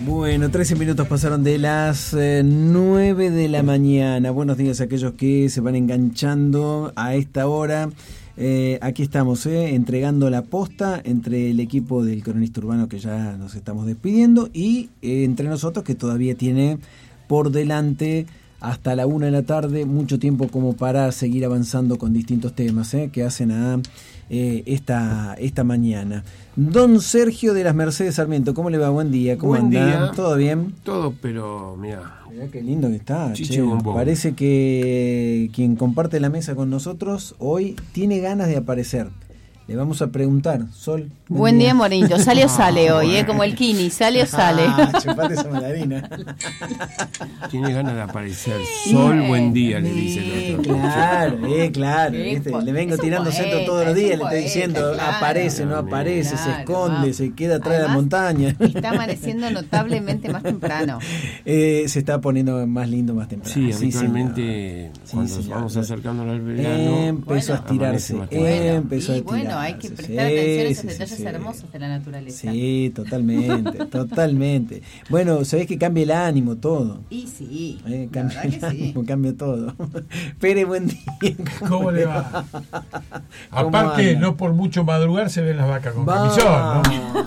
Bueno, 13 minutos pasaron de las 9 de la mañana. Buenos días a aquellos que se van enganchando a esta hora. Aquí estamos, entregando la posta entre el equipo del Cronista Urbano, que ya nos estamos despidiendo, y entre nosotros, que todavía tiene por delante hasta la 1 de la tarde mucho tiempo como para seguir avanzando con distintos temas que hacen a esta mañana. Don Sergio de las Mercedes Sarmiento, ¿cómo le va? Buen día, ¿cómo anda? Día. ¿Todo bien? Todo, pero mirá Qué lindo que está. Chiche bombón. Parece que quien comparte la mesa con nosotros hoy tiene ganas de aparecer. Le vamos a preguntar, Sol. Buen día, Morenito. ¿Sale o sale hoy? Como el Kini, ¿sale o sale? Chupate esa mandarina. tiene ganas de aparecer. Sol, buen día, le dice el otro. Claro, claro. Sí, ¿viste? Le vengo tirando centro todos los días, le estoy diciendo, claro, aparece, no aparece, se esconde, se queda atrás de la Además, montaña. Está amaneciendo notablemente más temprano. Se está poniendo más lindo más temprano. Sí, habitualmente cuando vamos acercándonos al verano empezó a estirarse, empezó a estirarse. Bueno, hay que prestar atención a esos detalles hermosos de la naturaleza. Sí, totalmente, totalmente. Bueno, sabés que cambia el ánimo todo. Y sí, cambia la verdad el ánimo, sí. cambia todo. Pere, buen día. ¿Cómo le va? Aparte, no por mucho madrugar se ven las vacas con camisón, ¿no?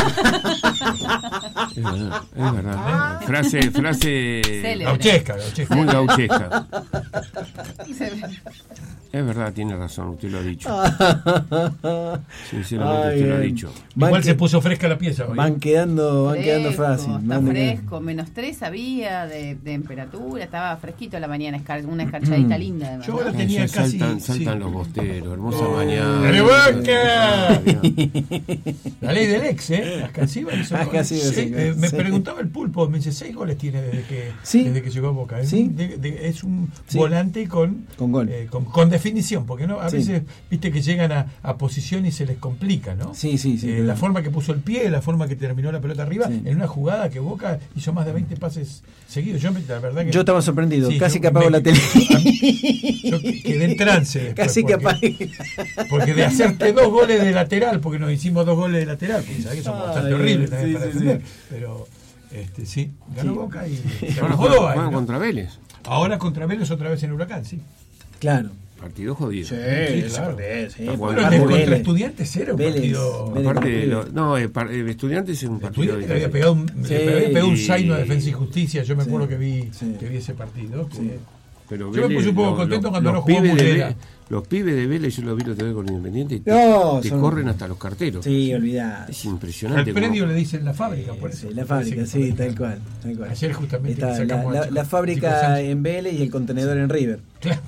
Es verdad. Frase Célebre. Gauchesca. muy gauchesca. Es verdad, tiene razón, usted lo ha dicho. Sinceramente, usted lo ha dicho. Igual se puso fresca la pieza hoy. Van quedando fácil. Está fresco, -3 había de temperatura, estaba fresquito a la mañana, una escarchadita linda además. Yo ahora ¿no? tenía casi... Saltan los bosteros, hermosa mañana. ¡Dale vaca! La ley del ex, las casivas. Me preguntaba el Pulpo, me dice, 6 goles tiene desde que llegó a Boca. ¿Sí? Es un volante con gol. Con definición, porque no a veces viste que llegan a posición y se les complica, ¿no? Sí. La forma que puso el pie, la forma que terminó la pelota arriba, en una jugada que Boca hizo más de 20 pases seguidos. La verdad que yo estaba sorprendido, casi que apago apago la tele. Yo quedé en trance después, Casi que apagué. porque de hacerte 2 goles de lateral, porque nos hicimos 2 goles de lateral, porque sabés que somos bastante horribles también para defender, pero ganó Boca y Juegan contra Vélez. ahora contra Vélez otra vez en Huracán, sí. Claro. Partido jodido. Claro. Bueno, contra Estudiantes era un partido. Aparte, Estudiantes es un partido. Estudiantes le había pegado un zaino a Defensa y Justicia. Yo me acuerdo que vi ese partido. Pero yo me puse un poco contento cuando no jugó Muslera. Los pibes de Vélez, yo los vi otra vez con Independiente y te corren hasta los carteros. Sí, olvidá. Es impresionante. Al predio le dicen la fábrica, por eso. Sí, la fábrica, sí, tal cual. Ayer justamente está la fábrica en Vélez y el contenedor en River. Claro.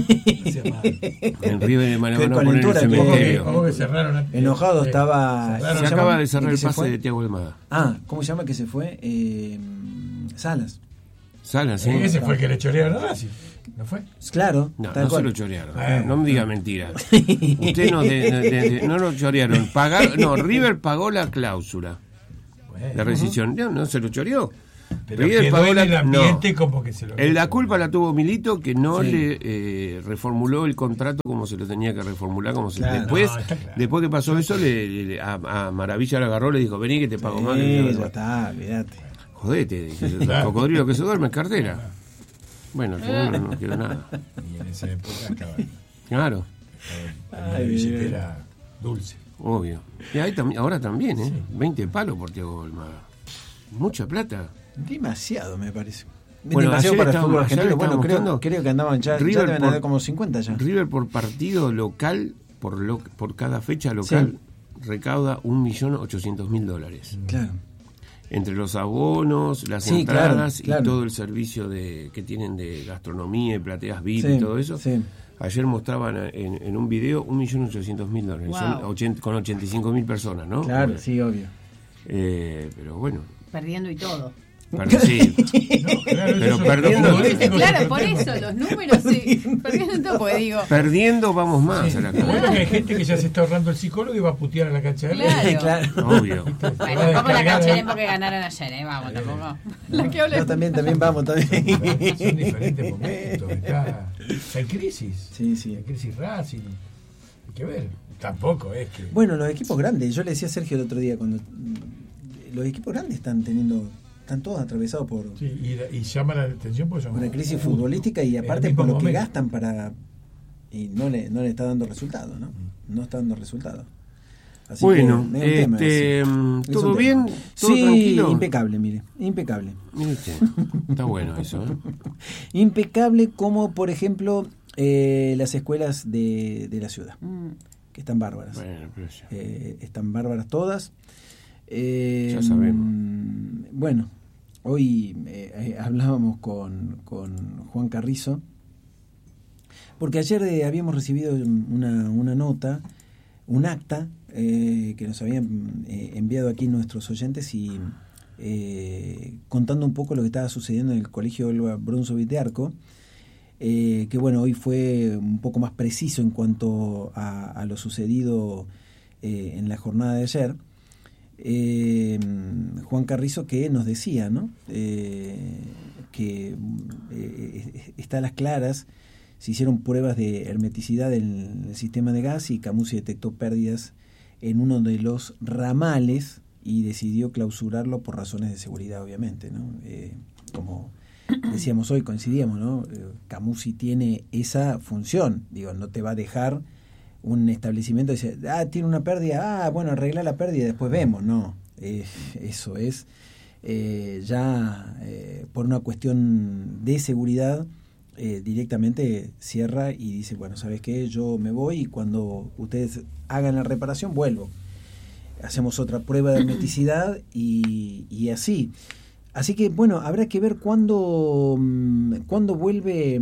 En River van a poner el cementerio. Enojado estaba. Se acaba de cerrar el pase de Thiago Almada. ¿Cómo se llama que se fue? Salas. Sí. Ese fue el que le chorearon a Racing. ¿No fue? Claro. No se lo chorearon. No me diga mentira. Usted no lo chorearon. River pagó la cláusula de rescisión. No se lo choreó. Pero River pagó el ambiente como que se lo... La culpa la tuvo Milito, que no le reformuló el contrato como se lo tenía que reformular. Después que pasó eso, a Maravilla le agarró, le dijo, vení que te pago más. Ya está, olvídate. Jodete, el cocodrilo que se duerme es cartera. Bueno, al final no quedó nada. Y en esa época estaba... Claro. La billetera dulce. Obvio. Y ahora también, 20 palos por Thiago Almada. Mucha plata. Demasiado, me parece. Bueno, demasiado para el fútbol argentino. Bueno, creo que andaban ya deben haber como 50 ya. River por partido local, por cada fecha local, recauda $1.800.000. Claro. Entre los abonos, las entradas y todo el servicio que tienen de gastronomía y plateas VIP y todo eso. Sí. Ayer mostraban en un video $1.800.000. Wow. Son con 85.000 personas, ¿no? Claro, sí, obvio. Pero bueno. Perdiendo y todo. Sí. Pero perdiendo. Claro, por eso, los números, sí. Perdiendo todo, porque digo. Perdiendo vamos más. Sí. Bueno, que hay gente que ya se está ahorrando el psicólogo y va a putear a la cancha de Racing. Claro. Obvio. Bueno, vamos a la cancha porque ganaron ayer, vamos, tampoco. La que no, también vamos, también. Son diferentes momentos. Está en crisis. Sí. En crisis Racing. Hay que ver. Tampoco es que. Bueno, los equipos grandes. Yo le decía a Sergio el otro día, cuando los equipos grandes están teniendo están todos atravesados por... Sí, y llama la atención porque una crisis futbolística y aparte por lo que gastan para... Y no le está dando resultado, ¿no? No está dando resultado. Así bueno, ¿todo bien? ¿Todo tranquilo? Impecable, mire, impecable. Mire usted, está bueno eso, ¿eh? Impecable como, por ejemplo, las escuelas de la ciudad, que están bárbaras. Bueno, pero ya. Están bárbaras todas. Ya sabemos. Bueno, hoy hablábamos con Juan Carrizo, porque ayer habíamos recibido una nota, un acta que nos habían enviado aquí nuestros oyentes y contando un poco lo que estaba sucediendo en el Colegio Olga Brunswick de Arco, que bueno, hoy fue un poco más preciso en cuanto a lo sucedido en la jornada de ayer. Juan Carrizo que nos decía, ¿no? Que está a las claras, se hicieron pruebas de hermeticidad del sistema de gas y Camusi detectó pérdidas en uno de los ramales y decidió clausurarlo por razones de seguridad, obviamente, ¿no? Como decíamos hoy, coincidíamos, ¿no? Camusi tiene esa función, digo, no te va a dejar un establecimiento y dice, tiene una pérdida, bueno, arregla la pérdida y después vemos, no, eso es ya por una cuestión de seguridad, directamente cierra y dice, bueno, ¿sabes qué? Yo me voy y cuando ustedes hagan la reparación vuelvo. Hacemos otra prueba de hermeticidad y así. Así que, bueno, habrá que ver cuándo vuelve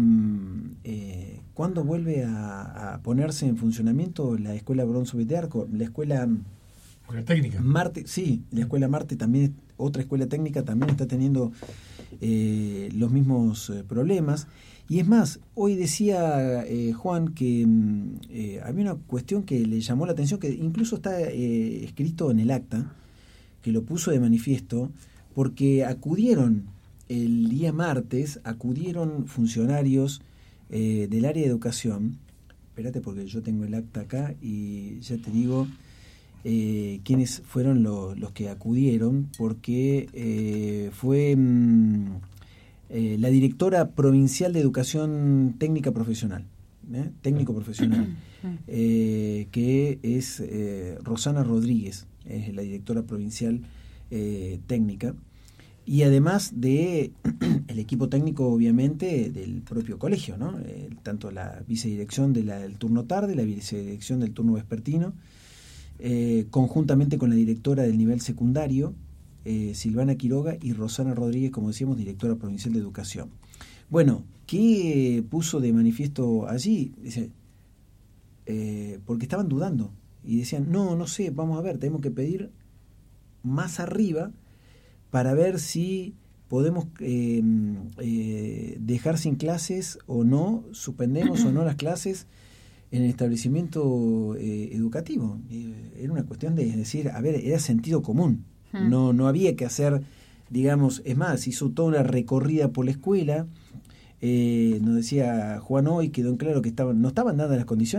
a ponerse en funcionamiento la escuela Brunswick de Arco, la escuela técnica. Marte, sí, la escuela Marte también, otra escuela técnica también está teniendo los mismos problemas. Y es más, hoy decía Juan que había una cuestión que le llamó la atención, que incluso está escrito en el acta, que lo puso de manifiesto, porque el día martes, acudieron funcionarios del área de educación. Espérate porque yo tengo el acta acá y ya te digo quiénes fueron los que acudieron, porque fue la directora provincial de Educación Técnica Profesional, técnico profesional, que es Rosana Rodríguez, es la directora provincial técnica, y además de el equipo técnico, obviamente, del propio colegio, ¿no? Tanto la vicedirección del turno tarde, la vicedirección del turno vespertino, conjuntamente con la directora del nivel secundario, Silvana Quiroga, y Rosana Rodríguez, como decíamos, directora provincial de Educación. Bueno, ¿qué puso de manifiesto allí? Dice, porque estaban dudando y decían, no sé, vamos a ver, tenemos que pedir más arriba para ver si podemos dejar sin clases o no, suspendemos o no las clases en el establecimiento educativo. Era una cuestión de decir, a ver, era sentido común. No había que hacer, digamos, es más, hizo toda una recorrida por la escuela. Nos decía Juan hoy, quedó en claro que no estaban dadas las condiciones